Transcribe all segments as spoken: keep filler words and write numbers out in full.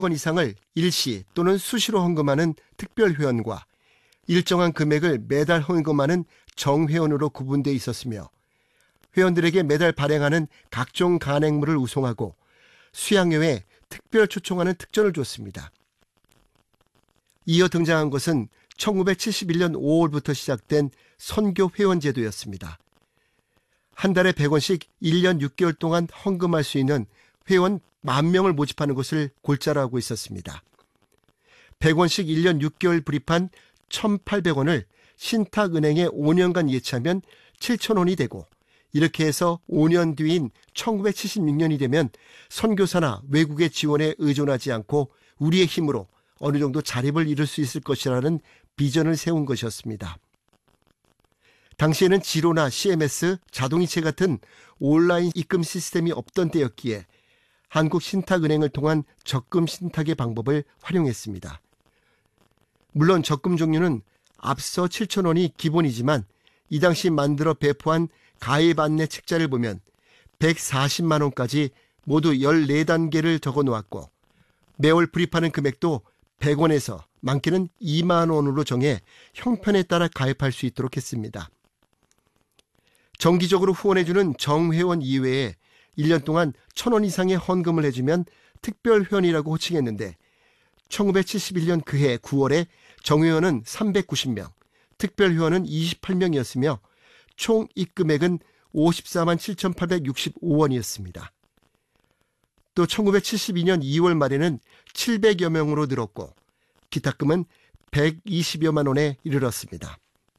원 이상을 일시 또는 수시로 헌금하는 특별회원과 일정한 금액을 매달 헌금하는 정회원으로 구분되어 있었으며 회원들에게 매달 발행하는 각종 간행물을 우송하고 수양회에 특별 초청하는 특전을 줬습니다. 이어 등장한 것은 천구백칠십일 년 오월부터 시작된 선교회원제도였습니다. 한 달에 백 원씩 일 년 육 개월 동안 헌금할 수 있는 회원 만 명을 모집하는 것을 골자로 하고 있었습니다. 백 원씩 일 년 육 개월 불입한 천팔백 원을 신탁은행에 오 년간 예치하면 칠천 원이 되고, 이렇게 해서 오 년 뒤인 천구백칠십육 년이 되면 선교사나 외국의 지원에 의존하지 않고 우리의 힘으로 어느 정도 자립을 이룰 수 있을 것이라는 비전을 세운 것이었습니다. 당시에는 지로나 씨엠에스, 자동이체 같은 온라인 입금 시스템이 없던 때였기에 한국신탁은행을 통한 적금 신탁의 방법을 활용했습니다. 물론 적금 종류는 앞서 칠천 원이 기본이지만 이 당시 만들어 배포한 가입 안내 책자를 보면 백사십만 원까지 모두 열네 단계를 적어 놓았고, 매월 불입하는 금액도 백 원에서 많게는 이만 원으로 정해 형편에 따라 가입할 수 있도록 했습니다. 정기적으로 후원해주는 정회원 이외에 일 년 동안 천 원 이상의 헌금을 해주면 특별회원이라고 호칭했는데, 천구백칠십일 년 그해 구월에 정회원은 삼백구십 명, 특별회원은 이십팔 명이었으며 총 입금액은 오십사만 칠천팔백육십오 원이었습니다. 또 천구백칠십이 년 이월 말에는 칠백여 명으로 늘었고 기탁금은 백이십여만 원에 이르렀습니다.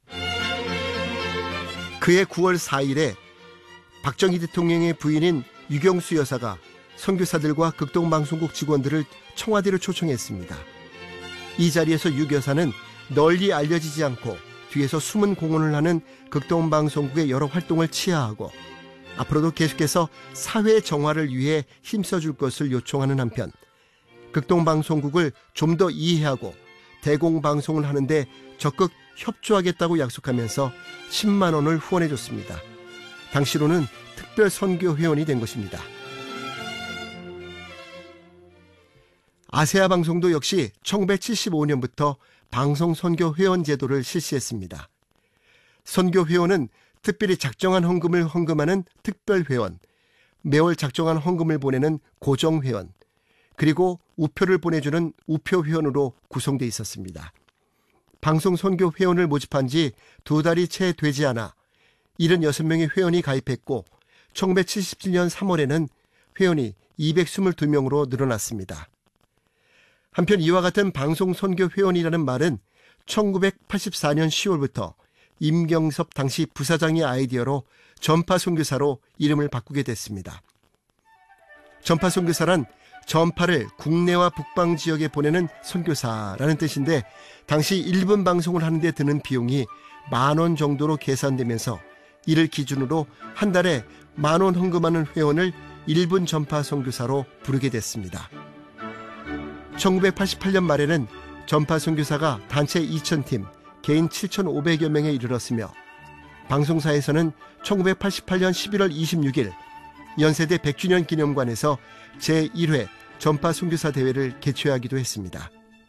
그해 구월 사일에 박정희 대통령의 부인인 유경수 여사가 선교사들과 극동방송국 직원들을 청와대로 초청했습니다. 이 자리에서 유 여사는 널리 알려지지 않고 뒤에서 숨은 공헌을 하는 극동방송국의 여러 활동을 치하하고 앞으로도 계속해서 사회 정화를 위해 힘써줄 것을 요청하는 한편, 극동방송국을 좀 더 이해하고 대공방송을 하는데 적극 협조하겠다고 약속하면서 십만 원을 후원해줬습니다. 당시로는 특별 선교 회원이 된 것입니다. 아세아 방송도 역시 천구백칠십오 년부터 방송 선교 회원 제도를 실시했습니다. 선교 회원은 특별히 작정한 헌금을 헌금하는 특별 회원, 매월 작정한 헌금을 보내는 고정 회원, 그리고 우표를 보내주는 우표 회원으로 구성되어 있었습니다. 방송 선교 회원을 모집한 지 두 달이 채 되지 않아 칠십육 명의 회원이 가입했고 천구백칠십칠 년 삼월에는 회원이 이백이십이 명으로 늘어났습니다. 한편 이와 같은 방송 선교 회원이라는 말은 천구백팔십사 년 시월부터 임경섭 당시 부사장의 아이디어로 전파 선교사로 이름을 바꾸게 됐습니다. 전파 선교사란 전파를 국내와 북방 지역에 보내는 선교사라는 뜻인데, 당시 일 분 방송을 하는 데 드는 비용이 만 원 정도로 계산되면서 이를 기준으로 한 달에 만 원 헌금하는 회원을 일 분 전파 선교사로 부르게 됐습니다. 천구백팔십팔 년 말에는 전파 선교사가 단체 이천 팀, 개인 칠천오백여 명에 이르렀으며 방송사에서는 천구백팔십팔 년 십일월 이십육일 연세대 백 주년 기념관에서 제일 회 전파 선교사 대회를 개최하기도 했습니다.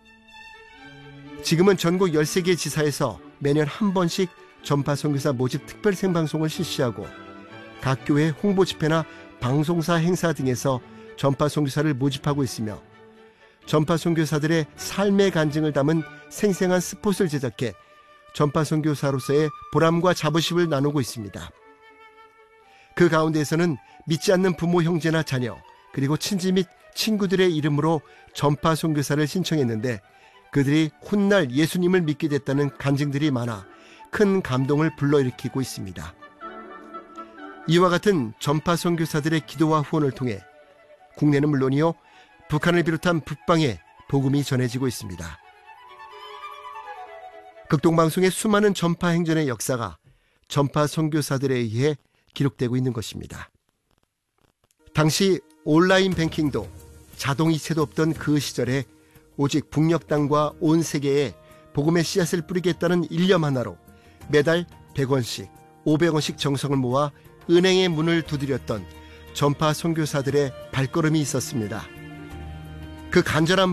지금은 전국 열세 개 지사에서 매년 한 번씩 전파 선교사 모집 특별 생방송을 실시하고 각 교회 홍보 집회나 방송사 행사 등에서 전파 선교사를 모집하고 있으며, 전파 선교사들의 삶의 간증을 담은 생생한 스폿을 제작해 전파 선교사로서의 보람과 자부심을 나누고 있습니다. 그 가운데에서는 믿지 않는 부모, 형제나 자녀, 그리고 친지 및 친구들의 이름으로 전파 선교사를 신청했는데 그들이 훗날 예수님을 믿게 됐다는 간증들이 많아 큰 감동을 불러일으키고 있습니다. 이와 같은 전파 선교사들의 기도와 후원을 통해 국내는 물론이요, 북한을 비롯한 북방에 복음이 전해지고 있습니다. 극동방송의 수많은 전파 행전의 역사가 전파 선교사들에 의해 기록되고 있는 것입니다. 당시 온라인 뱅킹도 자동이체도 없던 그 시절에 오직 북녘 땅과 온 세계에 복음의 씨앗을 뿌리겠다는 일념 하나로 매달 백 원씩, 오백 원씩 정성을 모아 은행의 문을 두드렸던 전파 선교사들의 발걸음이 있었습니다. 그 간절한